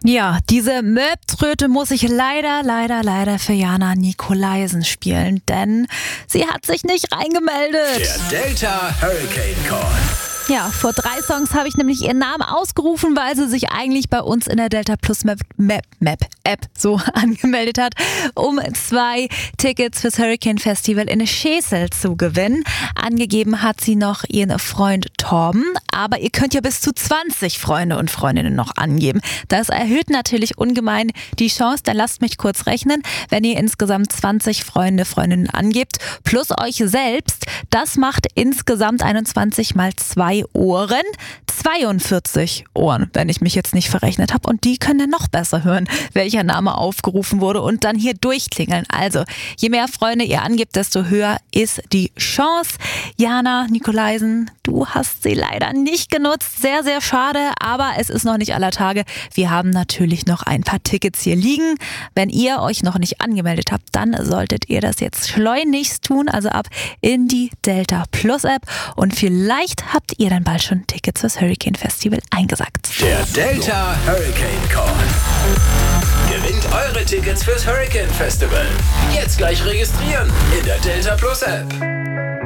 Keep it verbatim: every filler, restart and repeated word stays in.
Ja, diese Möb-Tröte muss ich leider, leider, leider für Jana Nikolaisen spielen, denn sie hat sich nicht reingemeldet. Der Delta Hurricane Call. Ja, vor drei Songs habe ich nämlich ihren Namen ausgerufen, weil sie sich eigentlich bei uns in der Delta Plus Map, Map, Map App so angemeldet hat, um zwei Tickets fürs Hurricane Festival in Schesel zu gewinnen. Angegeben hat sie noch ihren Freund Torben, aber ihr könnt ja bis zu zwanzig Freunde und Freundinnen noch angeben. Das erhöht natürlich ungemein die Chance, dann lasst mich kurz rechnen, wenn ihr insgesamt zwanzig Freunde, Freundinnen angebt, plus euch selbst, das macht insgesamt einundzwanzig mal zwei Ohren, zweiundvierzig Ohren, wenn ich mich jetzt nicht verrechnet habe. Und die können dann noch besser hören, welcher Name aufgerufen wurde und dann hier durchklingeln. Also, je mehr Freunde ihr angebt, desto höher ist die Chance. Jana Nikolaisen, du hast sie leider nicht genutzt. Sehr, sehr schade, aber es ist noch nicht aller Tage. Wir haben natürlich noch ein paar Tickets hier liegen. Wenn ihr euch noch nicht angemeldet habt, dann solltet ihr das jetzt schleunigst tun. Also ab in die Delta Plus App und vielleicht habt ihr dann bald schon Tickets fürs Hurricane Festival eingesackt. Der Delta Hurricane Call. Gewinnt eure Tickets fürs Hurricane Festival. Jetzt gleich registrieren in der Delta Plus App.